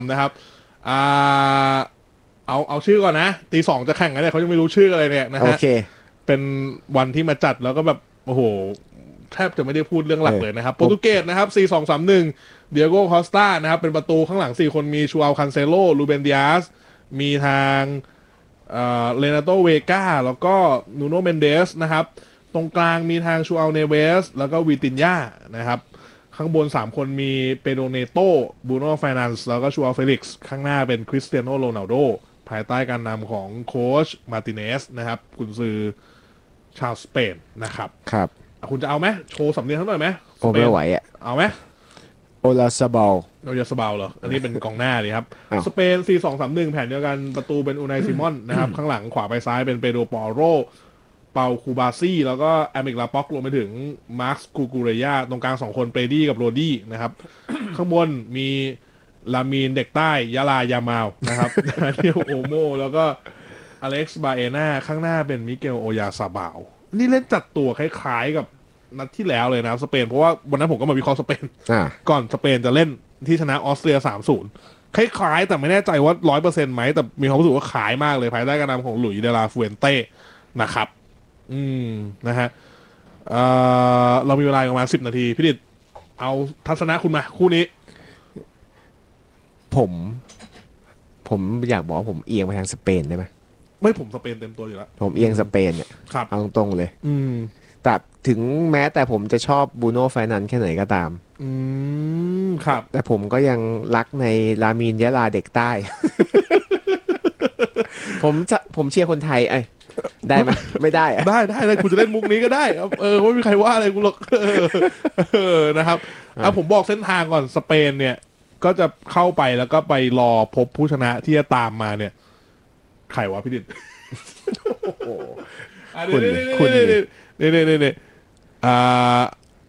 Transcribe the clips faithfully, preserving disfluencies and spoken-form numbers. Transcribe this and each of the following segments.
นะครับอ่าเอาเอาชื่อก่อนนะตีสองจะแข่งกันเนี่ยเขายังไม่รู้ชื่ออะไรเนี่ยนะฮะโอเคเป็นวันที่มาจัดแล้วก็แบบโอ้โหแทบจะไม่ได้พูดเรื่องหเออลักเลยนะครับโปผมรตุเกสนะครับสี่ สอง สาม หนึ่งเดียโก้คอสตานะครับเป็นประตูข้างหลังสี่คนมีชูอัลคันเซโลลูเบนดิอาสมีทางเอ่อเรนาโตเวกาแล้วก็นูโนเมนเดสนะครับตรงกลางมีทางชูอัลเนเวสแล้วก็วิตินยานะครับ ข้างบนสามคนมีเปโดเนโตบูโน่ไฟนันซ์แล้วก็ชูอัลเฟลิกซ์ข้างหน้าเป็นคริสเตียโนโรนัลโดภายใต้การนำของโค้ชมาร์ติเนสนะครับกุนซือชาวสเปนนะครับครับอ่ะคุณจะเอาไหมโชว์สำเนียงเขาหน่อยไหมโอ้สเปนไม่ไหวอ่ะเอาไหมโอลาซาบอลเราจะสบาวเหรออันนี้เป็นกองหน้าดีครับอ้าวสเปนสี่ สอง สาม หนึ่งแผนเดียวกันประตูเป็นอูไนซิมอนนะครับข้างหลังขวาไปซ้ายเป็นเปโดรปอโรเปาคูบาซี่แล้วก็แอมิกลาป็อกรวมไปถึงมาร์คกูกูเรยาตรงกลางสองคนเปรดี้กับโรดี้นะครับ ข้างบนมีลามีนเด็กใต้ยะลายามาวนะครับ เทียวโอโมแล้วก็อเล็กซ์บาเอนาข้างหน้าเป็นมิเกลโอยาซาบาวนี่เล่นจัดตัวคล้ายๆกับนัดที่แล้วเลยนะครับสเปนเพราะว่าวันนั้นผมก็มาวิเคราะห์สเปนอ่าก่อนสเปนจะเล่นที่ชนะออสเตรีย สามศูนย์ คล้ายๆแต่ไม่แน่ใจว่า ร้อยเปอร์เซ็นต์ ไหมแต่มีความรู้สึกว่าขายมากเลยภายใต้การนำของหลุยส์เดลาฟูเอนเต้นะครับอืมนะฮะเอ่อเรามีเวลาประมาณสิบนาทีพี่ดิดเอาทัศนะคุณมาคู่นี้ผมผมอยากบอกว่าผมเอียงไปทางสเปนได้ไหมไม่ผมสเปนเต็มตัวอยู่แล้วผมเอียงสเปนเนี่ยครับเอาตรงๆเลยอืมแต่ถึงแม้แต่ผมจะชอบบูโน่ไฟนันแค่ไหนก็ตามอืมครับแต่ผมก็ยังรักในลามีนยะลาเด็กใต้ ผมจะผมเชียร์คนไทยไอ้ยได้ไหมไม่ได้อะได้ได้เลยคุณจะเล่นมุกนี้ก็ได้ครับเออไม่มีใครว่าอะไรกูหรอกเออเออนะครับอ่ะผมบอกเส้นทางก่อนสเปนเนี่ย ก็จะเข้าไปแล้วก็ไปรอพบผู้ชนะที่จะตามมาเนี่ยใครวะพี่ดิษโอ้โหอ่ะคุณนี่คุณนี่นี่นี่นี่นี่นี่อ่า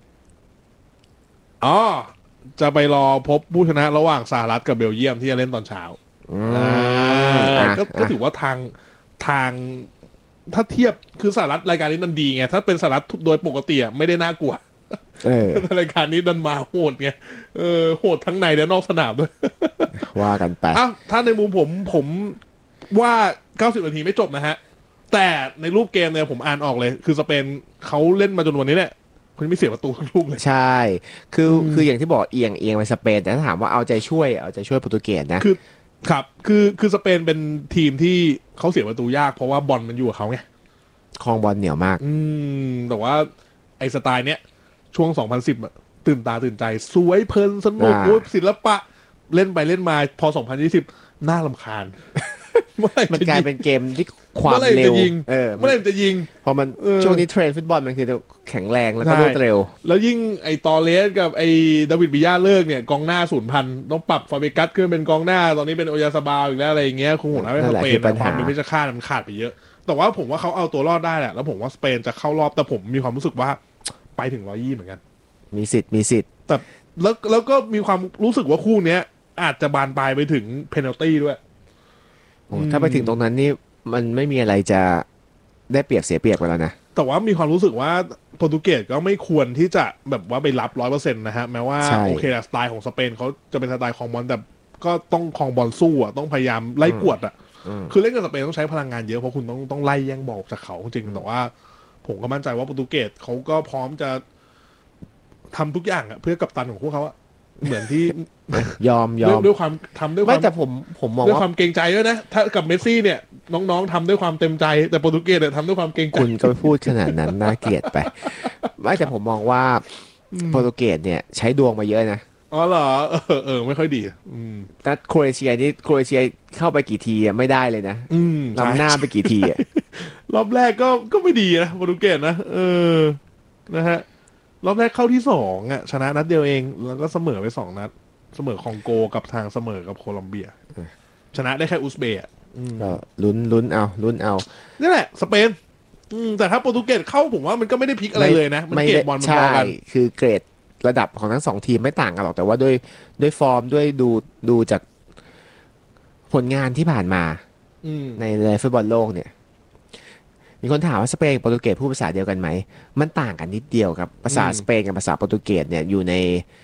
อ๋อจะไปรอพบผู้ชนะระหว่างสหรัฐกับเบลเยียมที่จะเล่นตอนเช้าอือ่มาอ่ะก็ก็อ่ะถือว่าทางทางถ้าเทียบคือสหรัฐรายการนี้มันดีไงถ้าเป็นสหรัฐโดยปกติอ่ะไม่ได้น่ากลัวเออรายการนี้ดันมาโหดไงเออโหดทั้งในและนอกสนามด้วยว่ากันไปอ้าวถ้าในมุมผมผมว่าเก้าสิบนาทีไม่จบนะฮะแต่ในรูปเกมเนี่ยผมอ่านออกเลย คือสเปนเขาเล่นมาจนวันนี้เนี่ยคุณไม่เสียประตูทั้งลูกเลยใช่คืออืมคืออย่างที่บอกเอียงเอียงไปสเปนแต่ถ้าถามว่าเอาใจช่วยเอาใจช่วยโปรตุเกสนะคือครับคือคือสเปนเป็นทีมที่เขาเสียประตูยากเพราะว่าบอลมันอยู่กับเขาไงครองบอลเหนียวมากอืมแต่ว่าไอ้สไตล์เนี้ยช่วงสองพันสิบอะตื่นตาตื่นใจสวยเพลินสนุกอ่าโอ้ยศิลปะเล่นไปเล่นมาพอสองพันยี่สิบน่ารำคาญ เมื่อไหร่มันจะยิงกลายเป็นเกมที่ควาเมื่มอไหร่เร็วจะยิงเออเมื่อไหร่จะยิงพอมันเออช่วงนี้เทรนด์ฟุตบอลมันคือแข็งแรงแล้วก็ใช่รวดเร็วแล้วยิ่งไอ้ตอเลสกับไอ้ดาวิดบิยาเลิกเนี่ยกองหน้าศูนย์พันต้องปรับฟาเบกัสขึ้นเป็นกองหน้าตอนนี้เป็นโอยาซาบาลอีกแล้วอะไรอย่างเงี้ยคงหัวหน้าไม่สนั่นแหละเปนนะควาคือปัญหามเป็นเพชฌฆาตมันขาดไปเยอะ แต่ว่าผมว่าเขาเอาตัวรอดได้แหละแล้วผมว่าสเปนจะเข้ารอบแต่ผมมีความรู้สึกว่าไปถึงร้อยยี่เหมือนกันมีสิทธิ์มีสิทธิ์แต่แล้วแล้วก็มีความรู้สึกว่าคู่เนี้ยอาจจะบานปลายไปถึงเพนัลตี้ด้วยโอ้อืมถ้าไปถึงตรงนั้นนี่มันไม่มีอะไรจะได้เปรียบเสียเปรียบกันแล้วนะแต่ว่ามีความรู้สึกว่าโปรตุเกสก็ไม่ควรที่จะแบบว่าไปรับร้อยเปอร์เซ็นต์นะฮะแม้ว่าใช่โอเคแหละสไตล์ของสเปนเขาจะเป็นสไตล์ของบอลแต่ก็ต้องครองบอลสู้อ่ะต้องพยายามไล่กวดอ่ะอืมคือเล่นกับสเปนต้องใช้พลังงานเยอะเพราะคุณต้องต้องไล่แย่งบอลจากเขาจริงแต่ว่าผมก็มั่นใจว่าโปรตุเกสเขาก็พร้อมจะทำทุกอย่างอ่ะเพื่อกัปตันของพวกเขาอ่ะเหมือนที่ยอมยด้วยอมด้วยความทำด้วยความไม่แต่ผมผมมองด้วยว่าความเกรงใจด้วยนะถ้ากับเมสซี่เนี่ยน้องๆทำด้วยความเต็มใจแต่โปรตุเกสเนี่ยทำด้วยความเกรงใจคุณก็พูดขนาดนั้นน่าเกลียดไปไม่แต่ผมมองว่าโปรตุเกสเนี่ยใช้ดวงมาเยอะนะอ๋อเหรอเออเออไม่ค่อยดีอืมแต่โครเอเชียนี่โครเอเชียเข้าไปกี่ทีอะไม่ได้เลยนะอืมใช่ล้ำหน้าไปกี่ทีอ่ะรอบแรกก็ก็ไม่ดีนะโปรตุเกสนะเออนะฮะรอบแรกเข้าที่สองอ่ะชนะนัดเดียวเองแล้วก็เสมอไปสองนัดเสมอคองโกกับทางเสมอกับโคลอมเบียชนะได้แค่อุซเบย์อะอืมก็ลุ้นลุ้นเอาลุ้นเอานี่แหละสเปนอืมแต่ถ้าโปรตุเกสเข้าผมว่ามันก็ไม่ได้พลิกอะไรเลยนะมันไม่เกรดได้บอลมันพอใช่กันคือเกรดระดับของทั้งสองทีมไม่ต่างกันหรอกแต่ว่าด้วยด้วยฟอร์มด้วยดูดูจากผลงานที่ผ่านมาอืมในในฟุตบอลโลกเนี่ยมีคนถามว่าสเปนกับโปรตุเกสพูดภาษาเดียวกันไหมมันต่างกันนิดเดียวครับภาษาอืมสเปนกับภาษาโปรตุเกสเนี่ยอยู่ใน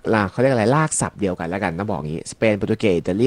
ลาเขาเรียกอะไรลากศัพท์เดียวกันแล้วกันต้องบอกงี้สเปนโปรตุเกสอิตาลี